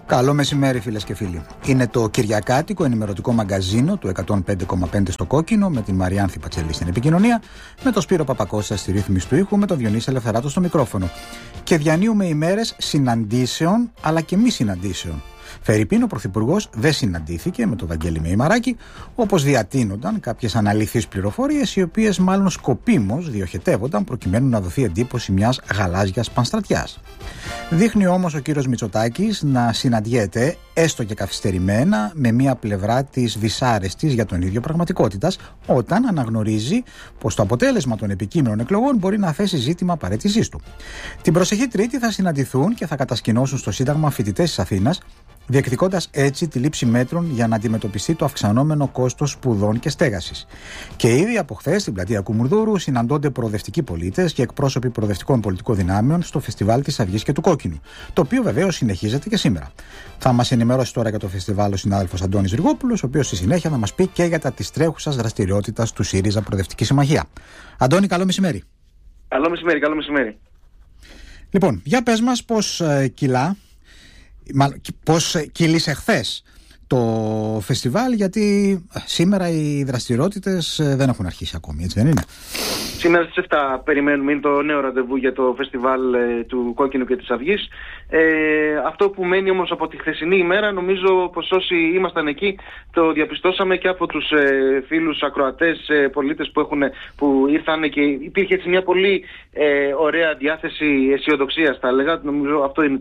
Καλό μεσημέρι, φίλες και φίλοι. Είναι το κυριακάτικο ενημερωτικό μαγκαζίνο του 105,5 στο Κόκκινο, με την Μαριάνθη Πατσελή στην επικοινωνία, με τον Σπύρο Παπακώστα στη ρύθμιση του ήχου, με τον Διονύση Ελευθεράτο στο μικρόφωνο. Και διανύουμε ημέρες συναντήσεων αλλά και μη συναντήσεων. Φερρυπίν, ο Πρωθυπουργός δεν συναντήθηκε με τον Βαγγέλη Μεϊμαράκη, όπως διατείνονταν κάποιες αναλυθείς πληροφορίες, οι οποίες μάλλον σκοπίμως διοχετεύονταν προκειμένου να δοθεί εντύπωση μιας γαλάζιας πανστρατιάς. Δείχνει όμως ο κύριος Μητσοτάκης να συναντιέται, έστω και καθυστερημένα, με μία πλευρά της δυσάρεστης για τον ίδιο πραγματικότητας, όταν αναγνωρίζει πως το αποτέλεσμα των επικείμενων εκλογών μπορεί να θέσει ζήτημα παραίτησής του. Την προσεχή Τρίτη θα συναντηθούν και θα κατασκηνώσουν στο Σύνταγμα φοιτητές της Αθήνας, διεκδικώντας έτσι τη λήψη μέτρων για να αντιμετωπιστεί το αυξανόμενο κόστος σπουδών και στέγασης. Και ήδη από χθες στην πλατεία Κουμουνδούρου συναντώνται προοδευτικοί πολίτες και εκπρόσωποι προοδευτικών πολιτικών δυνάμεων στο φεστιβάλ της Αυγής και του Κόκκινου, το οποίο βεβαίως συνεχίζεται και σήμερα. Θα μας ενημερώσει τώρα για το φεστιβάλ ο συνάδελφος Αντώνης Ριγόπουλος, ο οποίος στη συνέχεια θα μας πει και για τα της τρέχουσας δραστηριότητας του ΣΥΡΙΖΑ Προοδευτική Συμμαχία. Αντώνη, καλό μεσημέρι. Καλό μεσημέρι, καλό μεσημέρι. Λοιπόν, για πες μας πώς κύλησε χθες το φεστιβάλ, γιατί σήμερα οι δραστηριότητες δεν έχουν αρχίσει ακόμη, έτσι δεν είναι? Σήμερα στις 7 περιμένουμε, είναι το νέο ραντεβού για το φεστιβάλ του Κόκκινου και της Αυγής. Αυτό που μένει όμως από τη χθεσινή ημέρα, νομίζω πως όσοι ήμασταν εκεί το διαπιστώσαμε και από τους φίλους ακροατές, πολίτες που ήρθαν, και υπήρχε έτσι μια πολύ ωραία διάθεση αισιοδοξίας, θα έλεγα. Νομίζω αυτό είναι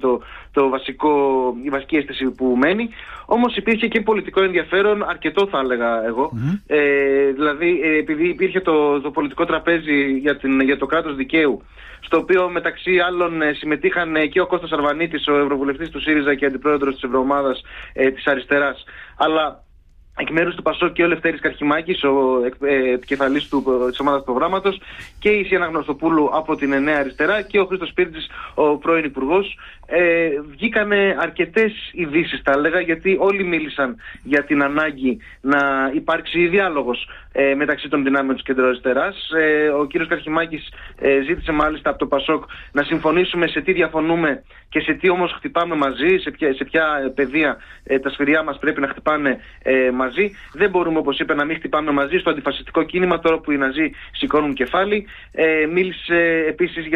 η βασική αίσθηση που μένει. Όμως υπήρχε και πολιτικό ενδιαφέρον, αρκετό θα έλεγα εγώ. Δηλαδή, επειδή υπήρχε το πολιτικό τραπέζι για το κράτος δικαίου, στο οποίο μεταξύ άλλων συμμετείχαν και ο Κώστας Αρβανίτης, ο Ευρωβουλευτής του ΣΥΡΙΖΑ και αντιπρόεδρος της Ευρωομάδας της Αριστεράς, αλλά εκ μέρους του ΠΑΣΟΚ και ο Λευτέρης Καρχιμάκης, ο επικεφαλής της ομάδας προγράμματος, και η Σιάννα Γνωστοπούλου από την Νέα Αριστερά και ο Χρήστος Σπίρτζης, ο πρώην Υπουργός. Βγήκανε αρκετές ειδήσεις, θα έλεγα, γιατί όλοι μίλησαν για την ανάγκη να υπάρξει διάλογος μεταξύ των δυνάμεων της κεντροαριστεράς. Ο κύριος Καρχιμάκης ζήτησε μάλιστα από το ΠΑΣΟΚ να συμφωνήσουμε σε τι διαφωνούμε και σε τι όμως χτυπάμε μαζί, σε ποια πεδία τα σφυριά μας πρέπει να χτυπάνε μαζί. Δεν μπορούμε, όπως είπε, να μην χτυπάμε μαζί στο αντιφασιστικό κίνημα τώρα που οι Ναζί σηκώνουν κεφάλι. Μίλησε επίσης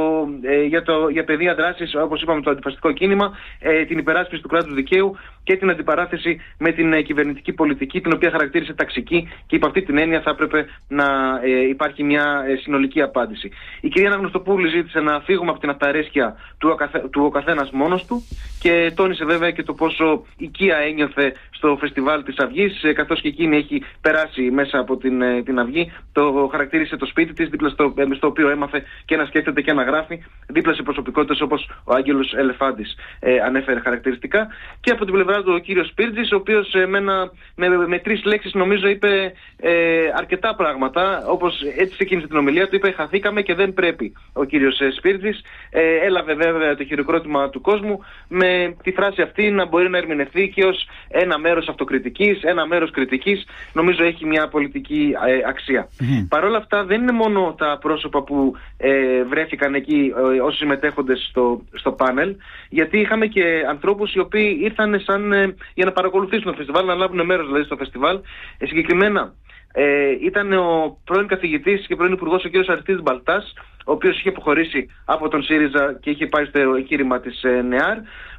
για πεδία δράσης, όπως είπαμε, το αντιφασιστικό κίνημα, την υπεράσπιση του κράτους δικαίου και την αντιπαράθεση με την κυβερνητική πολιτική, την οποία χαρακτήρισε ταξική, και υπ' αυτή την έννοια θα έπρεπε να υπάρχει μια συνολική απάντηση. Η κυρία Αναγνωστοπούλου ζήτησε να φύγουμε από την αυταρέσκεια του ο καθένας μόνος του, και τόνισε βέβαια και το πόσο οικία ένιωθε στο φεστιβάλ της Αυγής, καθώς και εκείνη έχει περάσει μέσα από την Αυγή. Το χαρακτήρισε το σπίτι της, δίπλα στο οποίο έμαθε και να σκέφτεται και να γράφει, δίπλα σε προσωπικότητες όπως ο Άγγελος Ελεφάντης ανέφερε χαρακτηριστικά. Και από την πλευρά του ο κύριος Σπίρτζης, ο οποίος με 3 λέξεις νομίζω είπε αρκετά πράγματα, όπως έτσι ξεκίνησε την ομιλία του, είπε «Χαθήκαμε και δεν πρέπει». Ο κύριος Σπίρτζης έλαβε βέβαια το χειροκρότημα του κόσμου, με τη φράση αυτή να μπορεί να ερμηνευτεί και ως ένα μέρος αυτοκριτικής, ένα μέρος κριτικής. Νομίζω έχει μια πολιτική αξία. Παρ' όλα αυτά δεν είναι μόνο τα πρόσωπα που βρέθηκαν εκεί ως συμμετέχοντες στο πάνελ, γιατί είχαμε και ανθρώπους οι οποίοι ήρθαν για να παρακολουθήσουν το φεστιβάλ, να λάβουν μέρος δηλαδή στο φεστιβάλ. Συγκεκριμένα ήταν ο πρώην καθηγητής και πρώην υπουργός, ο κ. Αριστίδης Μπαλτάς, ο οποίος είχε αποχωρήσει από τον ΣΥΡΙΖΑ και είχε πάει στο εγχείρημα της ΝΕΑΡ.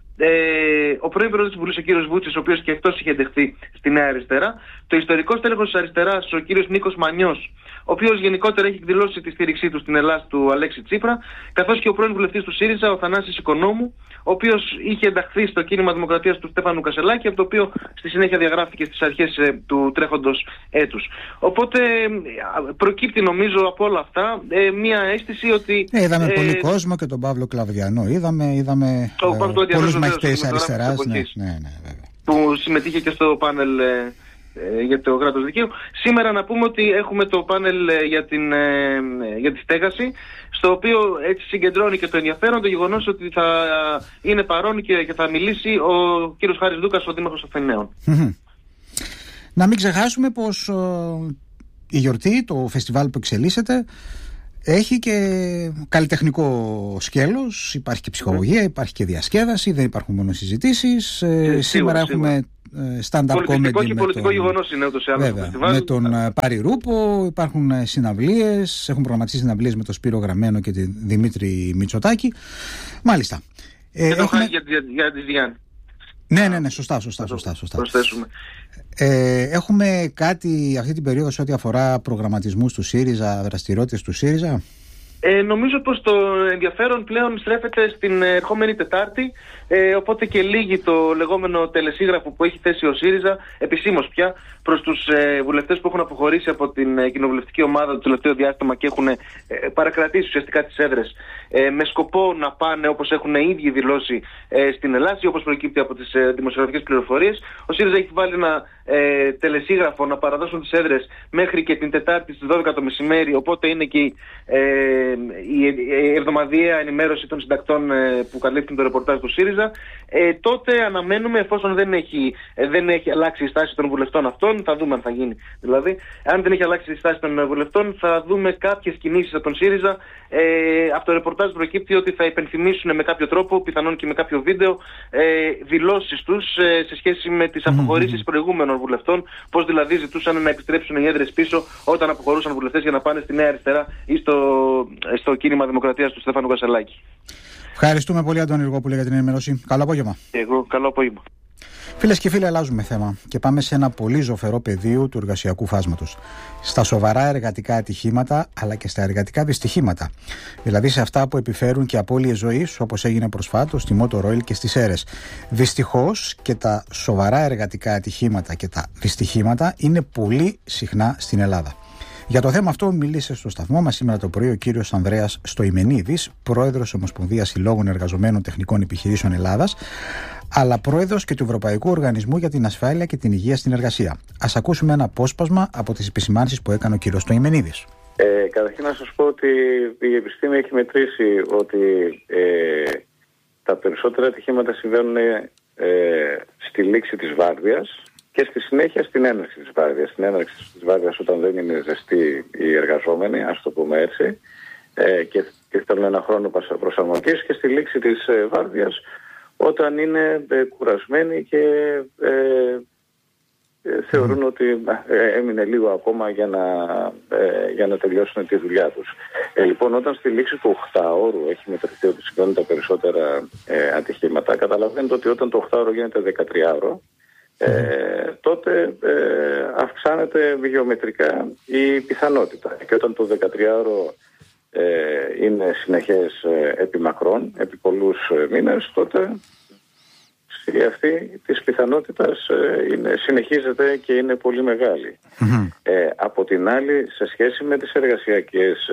Ο πρώην πρόεδρος της Βουλής, ο κ. Βούτσης, ο οποίος και αυτός είχε εντεχθεί στη Νέα Αριστερά. Το ιστορικό στέλεχος της Αριστεράς, ο κ. Νίκος Μανιός, ο οποίος γενικότερα έχει εκδηλώσει τη στήριξή του στην Ελλάδα του Αλέξη Τσίπρα, καθώς και ο πρώην βουλευτής του ΣΥΡΙΖΑ, ο Θανάσης Οικονόμου, ο οποίος είχε ενταχθεί στο κίνημα Δημοκρατίας του Στέφανου Κασελάκη, από το οποίο στη συνέχεια διαγράφηκε στις αρχές του τρέχοντος έτους. Οπότε προκύπτει νομίζω από όλα αυτά μια αίσθηση ότι... είδαμε πολύ κόσμο, και τον Παύλο Κλαβδιανό είδαμε πολλούς μαχητές της αριστεράς, ναι, που συμμετείχε και στο πάνελ για το κράτος δικαίου. Σήμερα να πούμε ότι έχουμε το πάνελ για τη στέγαση, στο οποίο έτσι συγκεντρώνει και το ενδιαφέρον το γεγονός ότι θα είναι παρόν και θα μιλήσει ο κύριος Χάρης Δούκας, ο Δήμαρχος Αθηναίων. Να μην ξεχάσουμε πως η γιορτή, το φεστιβάλ που εξελίσσεται, Έχει και καλλιτεχνικό σκέλος, υπάρχει και ψυχολογία, υπάρχει και διασκέδαση, δεν υπάρχουν μόνο συζητήσεις. Σήμερα έχουμε stand-up comedy και πολιτικό γεγονός είναι ούτως ή άλλως το φεστιβάλ. Με τον Πάρη Ρούπο, υπάρχουν συναυλίες, έχουν προγραμματίσει συναυλίες με τον Σπύρο Γραμμένο και τον Δημήτρη Μητσοτάκη. Μάλιστα. Και το χάρη για τη Διάννη. Ναι, σωστά. Προσθέσουμε. Έχουμε κάτι αυτή την περίοδο σε ό,τι αφορά προγραμματισμούς του ΣΥΡΙΖΑ, δραστηριότητες του ΣΥΡΙΖΑ? Νομίζω πως το ενδιαφέρον πλέον στρέφεται στην ερχόμενη Τετάρτη, οπότε και λύγει το λεγόμενο τελεσίγραφο που έχει θέσει ο ΣΥΡΙΖΑ επισήμως πια προς τους βουλευτές που έχουν αποχωρήσει από την κοινοβουλευτική ομάδα το τελευταίο διάστημα και έχουν παρακρατήσει ουσιαστικά τις έδρες, με σκοπό να πάνε, όπως έχουν οι ίδιοι δηλώσει, στην Ελλάδα, όπως προκύπτει από τις δημοσιογραφικές πληροφορίες. Ο ΣΥΡΙΖΑ έχει βάλει ένα τελεσίγραφο να παραδώσουν τις έδρες μέχρι και την Τετάρτη στις 12 το μεσημέρι, οπότε είναι και η εβδομαδιαία ενημέρωση των συντακτών που καλύπτουν το ρεπορτάζ του ΣΥΡΙΖΑ. Τότε αναμένουμε, εφόσον δεν έχει αλλάξει η στάση των βουλευτών αυτών, θα δούμε αν θα γίνει δηλαδή, αν δεν έχει αλλάξει η στάση των βουλευτών, θα δούμε κάποιες κινήσεις από τον ΣΥΡΙΖΑ. Από το ρεπορτάζ προκύπτει ότι θα υπενθυμίσουν με κάποιο τρόπο, πιθανόν και με κάποιο βίντεο, δηλώσεις τους σε σχέση με τις αποχωρήσεις προηγούμενων βουλευτών, πώς δηλαδή ζητούσαν να επιστρέψουν οι έδρες πίσω όταν αποχωρούσαν βουλευτές για να πάνε στη Νέα Αριστερά ή στο κίνημα Δημοκρατίας του Στέφανου Κασελάκη. Ευχαριστούμε πολύ, Αντώνη Ργόπουλε, για την ενημέρωση. Καλό απόγευμα. Εγώ, καλό απόγευμα. Φίλες και φίλοι, αλλάζουμε θέμα και πάμε σε ένα πολύ ζωφερό πεδίο του εργασιακού φάσματος. Στα σοβαρά εργατικά ατυχήματα, αλλά και στα εργατικά δυστυχήματα. Δηλαδή σε αυτά που επιφέρουν και απώλειες ζωής, όπως έγινε προσφάτως στη Motor Oil και στις Σέρρες. Δυστυχώς και τα σοβαρά εργατικά ατυχήματα και τα δυστυχήματα είναι πολύ συχνά στην Ελλάδα. Για το θέμα αυτό μίλησε στο σταθμό μας σήμερα το πρωί ο κύριος Ανδρέας Στοημενίδης, πρόεδρος Ομοσπονδίας Συλλόγων Εργαζομένων Τεχνικών Επιχειρήσεων Ελλάδας, αλλά πρόεδρος και του Ευρωπαϊκού Οργανισμού για την Ασφάλεια και την Υγεία στην Εργασία. Ας ακούσουμε ένα απόσπασμα από τις επισημάνσεις που έκανε ο κύριος Στοημενίδης. Καταρχήν να σας πω ότι η επιστήμη έχει μετρήσει ότι τα περισσότερα ατυχήματα συμβαίνουν στη λήξη της βάρδιας και στη συνέχεια στην έναρξη της βάρδιας. Στην έναρξη της βάρδιας όταν δεν είναι ζεστοί οι εργαζόμενοι, ας το πούμε έτσι, και θέλουν ένα χρόνο προσαρμογής, και στη λήξη της βάρδιας όταν είναι κουρασμένοι και θεωρούν ότι έμεινε λίγο ακόμα για να τελειώσουν τη δουλειά τους. Λοιπόν, όταν στη λήξη του 8ωρου έχει μετρηθεί ότι συμβαίνουν τα περισσότερα ατυχήματα, καταλαβαίνετε ότι όταν το 8ωρο γίνεται 13ωρο, τότε αυξάνεται βιομετρικά η πιθανότητα. Και όταν το 13ωρο είναι συνεχές επί μακρόν, επί πολλούς μήνες, τότε αυτή της πιθανότητας συνεχίζεται και είναι πολύ μεγάλη. Από την άλλη, σε σχέση με τις εργασιακές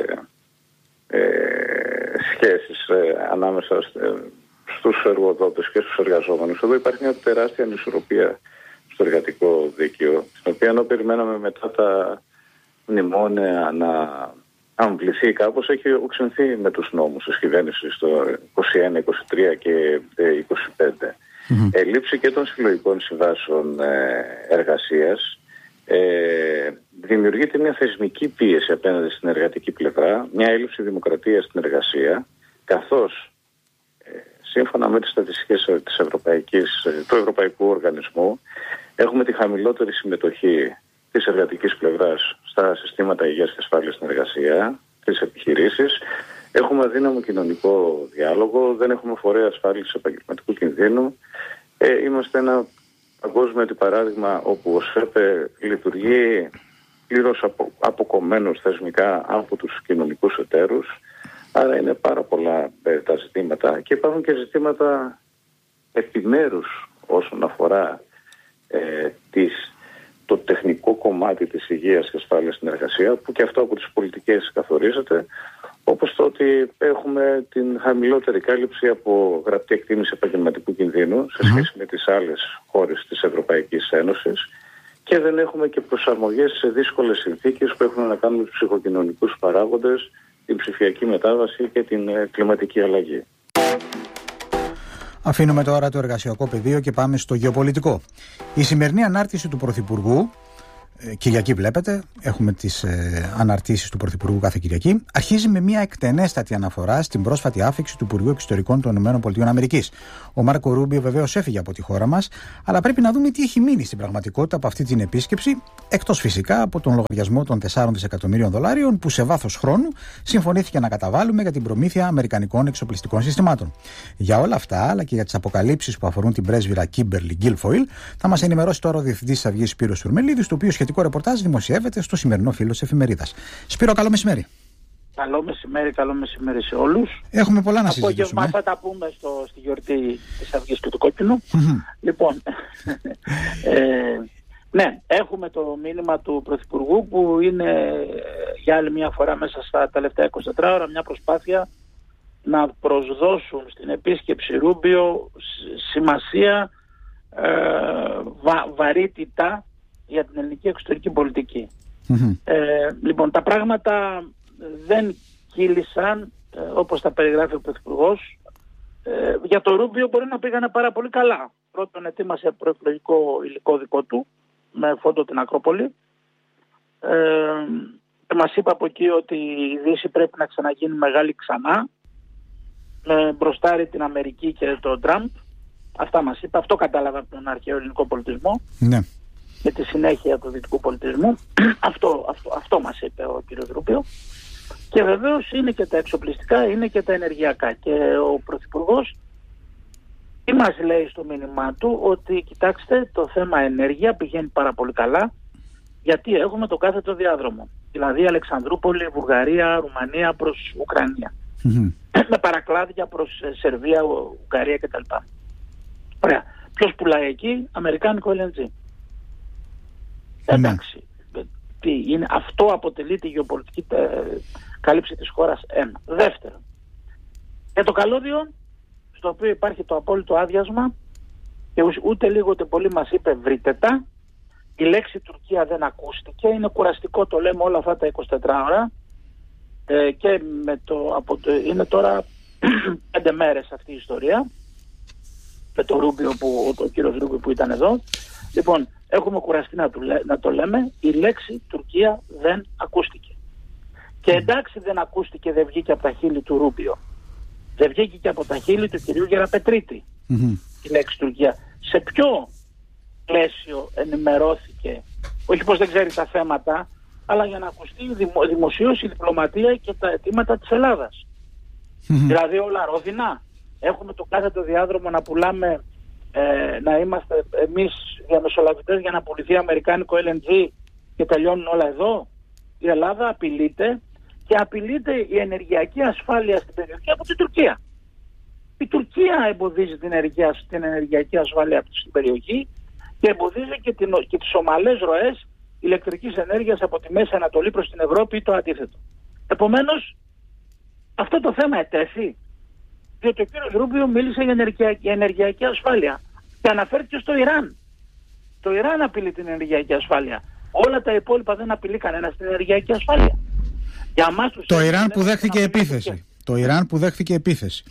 σχέσεις ανάμεσα στους εργοδότες και στους εργαζόμενους, εδώ υπάρχει μια τεράστια ανισορροπία στο εργατικό δίκαιο, στην οποία ενώ περιμέναμε μετά τα μνημόνια να αμβληθεί κάπως, έχει οξυνθεί με τους νόμους της κυβέρνησης το 21, 23 και 25. Ελλείψη και των συλλογικών συμβάσεων εργασίας δημιουργείται μια θεσμική πίεση απέναντι στην εργατική πλευρά, μια έλλειψη δημοκρατίας στην εργασία, καθώς σύμφωνα με τις στατιστικές του Ευρωπαϊκού Οργανισμού έχουμε τη χαμηλότερη συμμετοχή της εργατικής πλευράς στα συστήματα υγείας και ασφάλειας στην εργασία, τις επιχειρήσεις. Έχουμε αδύναμο κοινωνικό διάλογο, δεν έχουμε φορέα ασφάλισης επαγγελματικού κινδύνου. Είμαστε ένα παγκόσμιο παράδειγμα όπου ο ΣΕΠΕ λειτουργεί πλήρως αποκομμένος θεσμικά από τους κοινωνικούς εταίρους. Άρα είναι πάρα πολλά τα ζητήματα και υπάρχουν και ζητήματα επιμέρους όσον αφορά το τεχνικό κομμάτι της υγείας και ασφάλειας στην εργασία, που και αυτό από τις πολιτικές καθορίζεται, όπως το ότι έχουμε την χαμηλότερη κάλυψη από γραπτή εκτίμηση επαγγελματικού κινδύνου σε σχέση με τις άλλες χώρες της Ευρωπαϊκής Ένωσης, και δεν έχουμε και προσαρμογές σε δύσκολες συνθήκες που έχουν να κάνουν με τους ψυχοκοινωνικούς παράγοντες, την ψηφιακή μετάβαση και την κλιματική αλλαγή. Αφήνουμε τώρα το εργασιακό πεδίο και πάμε στο γεωπολιτικό. Η σημερινή ανάρτηση του Πρωθυπουργού Κυριακή βλέπετε, έχουμε τις αναρτήσεις του Πρωθυπουργού κάθε Κυριακή. Αρχίζει με μια εκτενέστατη αναφορά στην πρόσφατη άφιξη του Υπουργού Εξωτερικών των ΗΠΑ. Ο Μάρκο Ρούμπιο βεβαίως έφυγε από τη χώρα μας, αλλά πρέπει να δούμε τι έχει μείνει στην πραγματικότητα από αυτή την επίσκεψη, εκτός φυσικά από τον λογαριασμό των $4 δισεκατομμύριων που σε βάθος χρόνου συμφωνήθηκε να καταβάλουμε για την προμήθεια αμερικανικών εξοπλιστικών συστημάτων. Για όλα αυτά, αλλά και για τις αποκαλύψεις που αφορούν την πρέσβυρα Κίμπερλι Γκίλφοιλ, θα μας ενημερώσει τώρα ο Διευθυντής της Αυγής Σπύρος Τουρμελίδης, το οποίο σχετικό ρεπορτάζ δημοσιεύεται στο σημερινό φύλλο της εφημερίδας. Σπύρο, καλό μεσημέρι. Καλό μεσημέρι σε όλους. Έχουμε πολλά να συζητήσουμε. Απόγευμα θα τα πούμε στη γιορτή της Αυγής και του Κόκκινου. Λοιπόν, ναι, έχουμε το μήνυμα του Πρωθυπουργού που είναι για άλλη μια φορά μέσα στα τελευταία 24 ώρα μια προσπάθεια να προσδώσουν στην επίσκεψη Ρούμπιο σημασία, βαρύτητα για την ελληνική εξωτερική πολιτική. Λοιπόν, τα πράγματα δεν κύλησαν όπως τα περιγράφει ο Πρωθυπουργός. Για το Ρούμπιο μπορεί να πήγανε πάρα πολύ καλά. Πρώτον, ετοίμασε προεκλογικό υλικό δικό του με φόντο την Ακρόπολη. Μας είπε από εκεί ότι η Δύση πρέπει να ξαναγίνει μεγάλη ξανά, με μπροστάρι την Αμερική και τον Τραμπ. Αυτά μας είπε, αυτό κατάλαβα από τον αρχαίο ελληνικό πολιτισμό. Ναι. Και τη συνέχεια του δυτικού πολιτισμού. Αυτό μας είπε ο κ. Ρούμπιο. Και βεβαίως είναι και τα εξοπλιστικά, είναι και τα ενεργειακά. Και ο Πρωθυπουργός τι μας λέει στο μήνυμά του, ότι κοιτάξτε, το θέμα ενέργεια πηγαίνει πάρα πολύ καλά, γιατί έχουμε το κάθετο διάδρομο. Δηλαδή Αλεξανδρούπολη, Βουλγαρία, Ρουμανία προς Ουκρανία. Με παρακλάδια προς Σερβία, Ουγγαρία κτλ. Ωραία. Ποιος πουλάει εκεί? Αμερικάνικο LNG. Εντάξει. Τι είναι, αυτό αποτελεί τη γεωπολιτική κάλυψη της χώρας. Ένα. Δεύτερον, για το καλώδιο, στο οποίο υπάρχει το απόλυτο άδειασμα, και ούτε λίγο ούτε πολύ μας είπε βρείτε τα, η λέξη Τουρκία δεν ακούστηκε. Είναι κουραστικό, το λέμε όλα αυτά τα 24 ώρα, και είναι τώρα 5 μέρες αυτή η ιστορία με το Ρούμπιο, ο κύριος Ρούμπιο που ήταν εδώ. Λοιπόν, έχουμε κουραστεί να το λέμε, η λέξη Τουρκία δεν ακούστηκε. Και εντάξει, δεν ακούστηκε, δεν βγήκε από τα χείλη του Ρούμπιο. Δεν βγήκε και από τα χείλη του κυρίου Γεραπετρίτη η λέξη Τουρκία. Σε ποιο πλαίσιο ενημερώθηκε? Όχι πως δεν ξέρει τα θέματα, αλλά για να ακουστεί δημοσίως η διπλωματία και τα αιτήματα της Ελλάδας. Δηλαδή όλα ρόδινα. Έχουμε το κάθετο διάδρομο να πουλάμε, να είμαστε εμείς διαμεσολαβητές για να πουληθεί αμερικάνικο LNG και τελειώνουν όλα εδώ. Η Ελλάδα απειλείται, και απειλείται η ενεργειακή ασφάλεια στην περιοχή από την Τουρκία. Η Τουρκία εμποδίζει την ενεργειακή ασφάλεια στην περιοχή και εμποδίζει και τις ομαλές ροές ηλεκτρικής ενέργειας από τη Μέση Ανατολή προς την Ευρώπη ή το αντίθετο. Επομένως, αυτό το θέμα ετέθη, διότι ο κύριος Ρούμπιο μίλησε για ενεργειακή ασφάλεια και αναφέρθηκε στο Ιράν. Το Ιράν απειλεί την ενεργειακή ασφάλεια. Όλα τα υπόλοιπα δεν απειλεί κανένα στην ενεργειακή ασφάλεια. Για μας το Ιράν που δέχθηκε επίθεση. Το Ιράν που δέχθηκε επίθεση.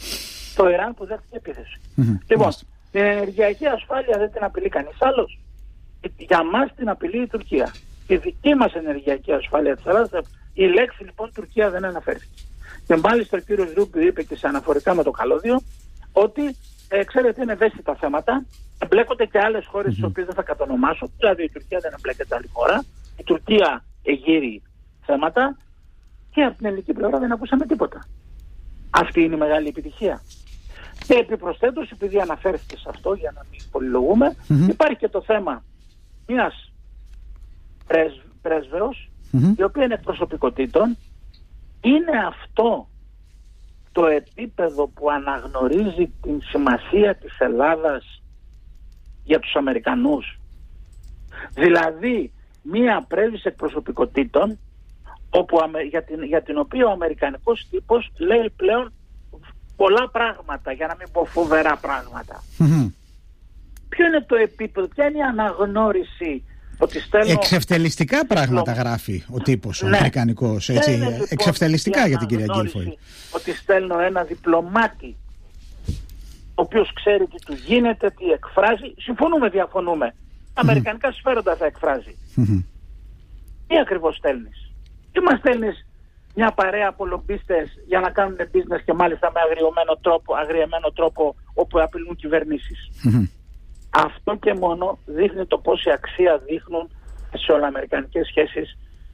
Λοιπόν, την ενεργειακή ασφάλεια δεν την απειλεί κανείς άλλος. Για μας την απειλεί η Τουρκία. Η δική μας ενεργειακή ασφάλεια της Ελλάδας, η λέξη λοιπόν Τουρκία δεν αναφέρθηκε. Και μάλιστα ο κύριος Ρούμπιο είπε και σε αναφορικά με το καλώδιο ότι ξέρετε, είναι ευαίσθητα θέματα. Εμπλέκονται και άλλες χώρες τις οποίες δεν θα κατονομάσω. Δηλαδή η Τουρκία δεν εμπλέκεται άλλη χώρα. Η Τουρκία εγείρει θέματα. Και από την ελληνική πλευρά δεν ακούσαμε τίποτα. Αυτή είναι η μεγάλη επιτυχία. Και επιπροσθέτως, επειδή αναφέρθηκε σε αυτό, για να μην πολυλογούμε, υπάρχει και το θέμα μιας πρέσβεως, η οποία είναι προσωπικότητων. Είναι αυτό το επίπεδο που αναγνωρίζει την σημασία της Ελλάδας για τους Αμερικανούς? Δηλαδή, μία πρέσβης εκπροσωπικότητων, για την οποία ο αμερικανικός τύπος λέει πλέον πολλά πράγματα, για να μην πω φοβερά πράγματα. Ποιο είναι το επίπεδο, ποια είναι η αναγνώριση ότι στέλνω... Εξευτελιστικά πράγματα γράφει ο τύπος, ο αμερικανικός, έτσι, λοιπόν, εξευτελιστικά για την κυρία Γκίλφοιλ. Ότι στέλνω ένα διπλωμάτη, ο οποίος ξέρει τι του γίνεται, τι εκφράζει. Συμφωνούμε, διαφωνούμε. Αμερικανικά συμφέροντα θα εκφράζει. Τι ακριβώς στέλνεις? Τι μας στέλνεις μια παρέα από λομπίστες για να κάνουν business και μάλιστα με αγριεμένο τρόπο όπου απειλούν κυβερνήσεις? Αυτό και μόνο δείχνει το πόση αξία δείχνουν σε όλες αμερικανικές σχέσεις